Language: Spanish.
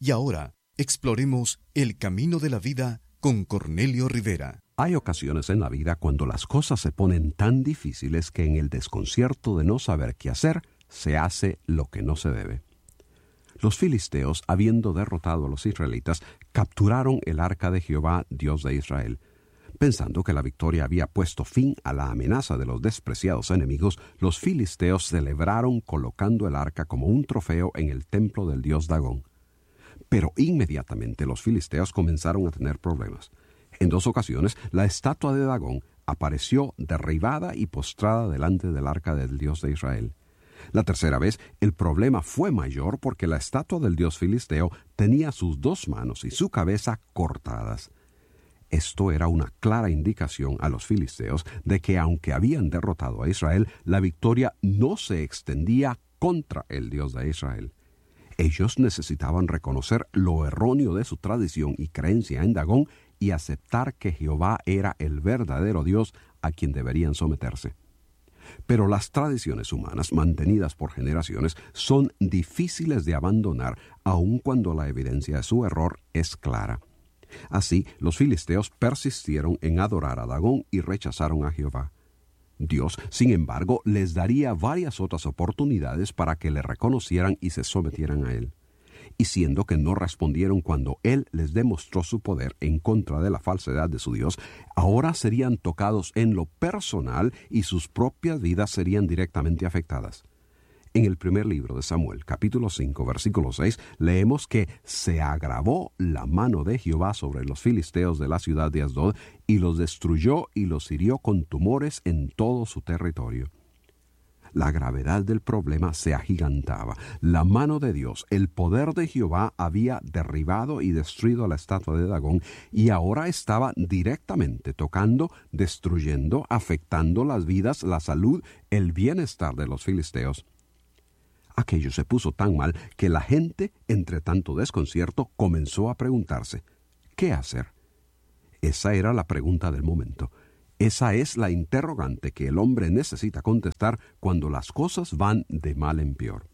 Y ahora, exploremos el camino de la vida con Cornelio Rivera. Hay ocasiones en la vida cuando las cosas se ponen tan difíciles que en el desconcierto de no saber qué hacer, se hace lo que no se debe. Los filisteos, habiendo derrotado a los israelitas, capturaron el arca de Jehová, Dios de Israel. Pensando que la victoria había puesto fin a la amenaza de los despreciados enemigos, los filisteos celebraron colocando el arca como un trofeo en el templo del dios Dagón. Pero inmediatamente los filisteos comenzaron a tener problemas. En 2 ocasiones, la estatua de Dagón apareció derribada y postrada delante del arca del dios de Israel. La tercera vez, el problema fue mayor porque la estatua del dios filisteo tenía sus 2 manos y su cabeza cortadas. Esto era una clara indicación a los filisteos de que aunque habían derrotado a Israel, la victoria no se extendía contra el Dios de Israel. Ellos necesitaban reconocer lo erróneo de su tradición y creencia en Dagón y aceptar que Jehová era el verdadero Dios a quien deberían someterse. Pero las tradiciones humanas, mantenidas por generaciones, son difíciles de abandonar, aun cuando la evidencia de su error es clara. Así, los filisteos persistieron en adorar a Dagón y rechazaron a Jehová. Dios, sin embargo, les daría varias otras oportunidades para que le reconocieran y se sometieran a él. Y siendo que no respondieron cuando él les demostró su poder en contra de la falsedad de su Dios, ahora serían tocados en lo personal y sus propias vidas serían directamente afectadas. En el primer libro de Samuel, capítulo 5, versículo 6, leemos que se agravó la mano de Jehová sobre los filisteos de la ciudad de Asdod y los destruyó y los hirió con tumores en todo su territorio. La gravedad del problema se agigantaba. La mano de Dios, el poder de Jehová, había derribado y destruido la estatua de Dagón y ahora estaba directamente tocando, destruyendo, afectando las vidas, la salud, el bienestar de los filisteos. Aquello se puso tan mal que la gente, entre tanto desconcierto, comenzó a preguntarse, ¿qué hacer? Esa era la pregunta del momento. Esa es la interrogante que el hombre necesita contestar cuando las cosas van de mal en peor.